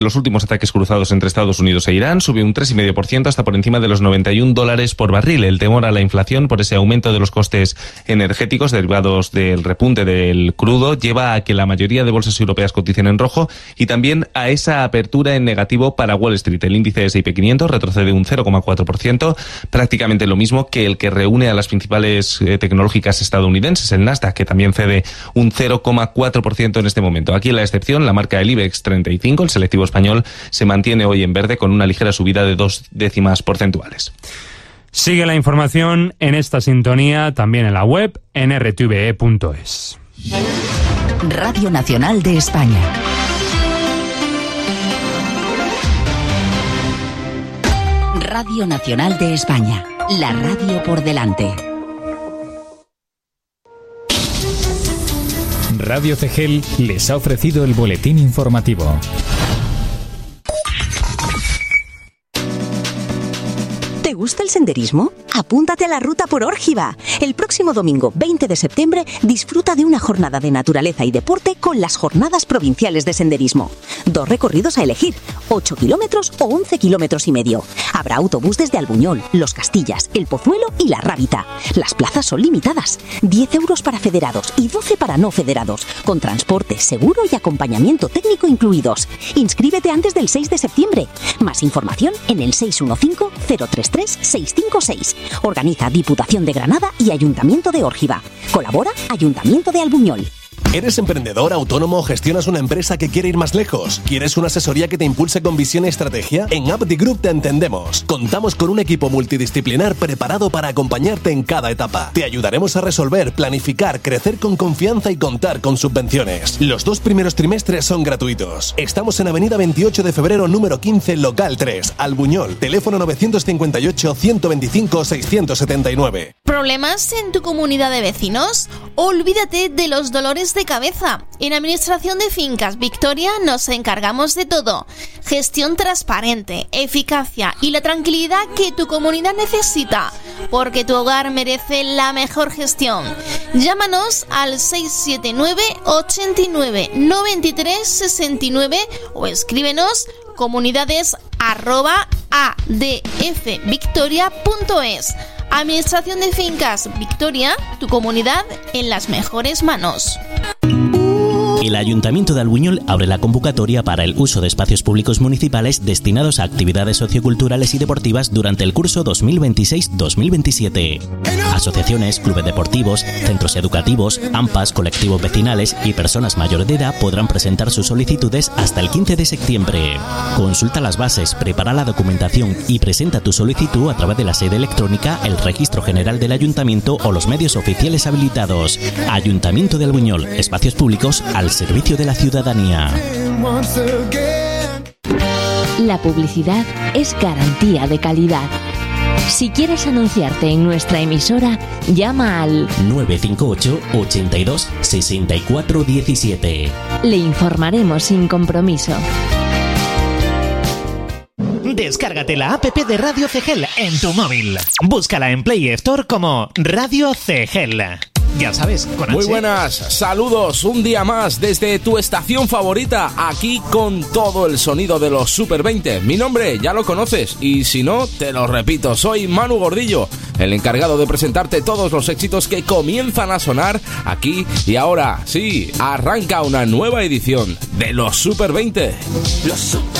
Los últimos ataques cruzados entre Estados Unidos e Irán subió un 3,5% hasta por encima de los $91 por barril. El temor a la inflación por ese aumento de los costes energéticos derivados del repunte del crudo lleva a que la mayoría de bolsas europeas coticen en rojo y también a esa apertura en negativo para Wall Street. El índice S&P 500 retrocede un 0,4%, prácticamente lo mismo que el que reúne a las principales tecnológicas estadounidenses, el Nasdaq, que también cede un 0,4% en este momento. Aquí la excepción, la marca del IBEX 35, el selectivo español, se mantiene hoy en verde con una ligera subida de 0,2 porcentuales. Sigue la información en esta sintonía, también en la web, en rtve.es. Radio Nacional de España. Radio Nacional de España, la radio por delante. Radio CEGEL les ha ofrecido el boletín informativo. ¿Te gusta el senderismo? Apúntate a la Ruta por Órgiva. El próximo domingo 20 de septiembre disfruta de una jornada de naturaleza y deporte con las Jornadas Provinciales de Senderismo. 2 recorridos a elegir, 8 kilómetros o 11 kilómetros y medio. Habrá autobús desde Albuñol, Los Castillas, El Pozuelo y La Rábita. Las plazas son limitadas, 10 euros para federados y 12 para no federados, con transporte, seguro y acompañamiento técnico incluidos. Inscríbete antes del 6 de septiembre. Más información en el 615-033-656. Organiza Diputación de Granada y Ayuntamiento de Órgiva. Colabora Ayuntamiento de Albuñol. ¿Eres emprendedor, autónomo o gestionas una empresa que quiere ir más lejos? ¿Quieres una asesoría que te impulse con visión y estrategia? En Abdi Group te entendemos. Contamos con un equipo multidisciplinar preparado para acompañarte en cada etapa. Te ayudaremos a resolver, planificar, crecer con confianza y contar con subvenciones. Los 2 primeros trimestres son gratuitos. Estamos en Avenida 28 de Febrero, número 15, local 3, Albuñol. Teléfono 958-125-679. ¿Problemas en tu comunidad de vecinos? Olvídate de los dolores de cabeza. En Administración de Fincas Victoria nos encargamos de todo. Gestión transparente, eficacia y la tranquilidad que tu comunidad necesita, porque tu hogar merece la mejor gestión. Llámanos al 679 89 93 69 o escríbenos comunidades@adfvictoria.es. Administración de Fincas Victoria, tu comunidad en las mejores manos. El Ayuntamiento de Albuñol abre la convocatoria para el uso de espacios públicos municipales destinados a actividades socioculturales y deportivas durante el curso 2026-2027. Asociaciones, clubes deportivos, centros educativos, AMPAs, colectivos vecinales y personas mayores de edad podrán presentar sus solicitudes hasta el 15 de septiembre. Consulta las bases, prepara la documentación y presenta tu solicitud a través de la sede electrónica, el Registro General del Ayuntamiento o los medios oficiales habilitados. Ayuntamiento de Albuñol, espacios públicos al servicio de la ciudadanía. La publicidad es garantía de calidad. Si quieres anunciarte en nuestra emisora, llama al 958 82 64 17. Le informaremos sin compromiso. Descárgate la app de Radio CEGEL en tu móvil. Búscala en Play Store como Radio CEGEL. Ya sabes, con H. Muy buenas, saludos un día más desde tu estación favorita, aquí con todo el sonido de los Super 20. Mi nombre ya lo conoces y si no, te lo repito, soy Manu Gordillo, el encargado de presentarte todos los éxitos que comienzan a sonar aquí y ahora. Sí, arranca una nueva edición de los Super 20. Los Super